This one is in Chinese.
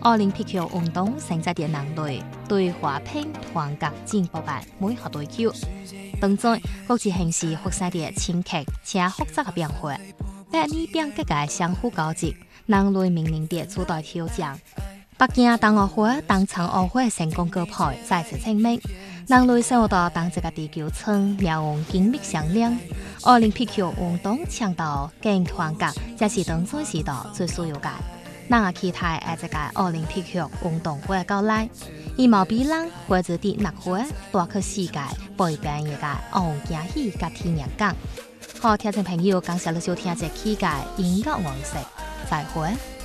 奥林匹克运動成績嘅人類對和平團結進步版每學對口。當中，國際形勢發生嘅深刻且複雜嘅變化，百年變革嘅相互交織，人類面臨嘅諸多挑戰。北京冬奧會當場奧會成功舉辦，再次證明人類生活到當這個地球村命運緊密相連。奧林匹克運動倡導更團結，這是當今時代最需要嘅。人也期待這個奧林匹克運動會到來，以毛比人或者啲納會帶去世界陪伴一個奧運驚喜嘅體驗感。好，聽眾朋友，感謝你收聽這期嘅音樂往事，再會。